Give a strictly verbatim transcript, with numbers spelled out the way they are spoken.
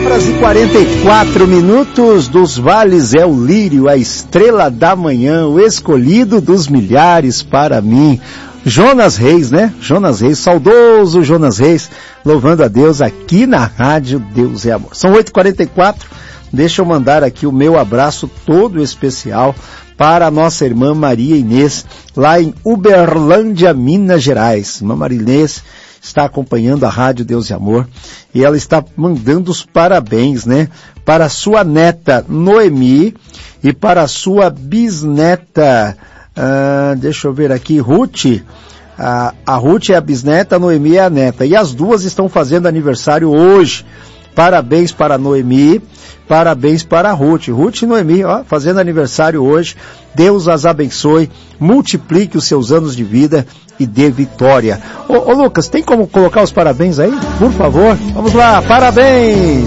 horas e quarenta e quatro minutos. Dos vales é o lírio, a estrela da manhã, o escolhido dos milhares para mim. Jonas Reis, né? Jonas Reis, saudoso Jonas Reis, louvando a Deus aqui na rádio Deus é Amor. São oito e quarenta e quatro, deixa eu mandar aqui o meu abraço todo especial para a nossa irmã Maria Inês, lá em Uberlândia, Minas Gerais. Irmã Maria Inês está acompanhando a rádio Deus e Amor e ela está mandando os parabéns, né? Para sua neta Noemi e para a sua bisneta, uh, deixa eu ver aqui, Ruth. Uh, a Ruth é a bisneta, a Noemi é a neta. E as duas estão fazendo aniversário hoje. Parabéns para a Noemi, parabéns para a Ruth. Ruth e Noemi, ó, fazendo aniversário hoje. Deus as abençoe, multiplique os seus anos de vida e dê vitória. Ô, ô Lucas, tem como colocar os parabéns aí? Por favor, vamos lá, parabéns!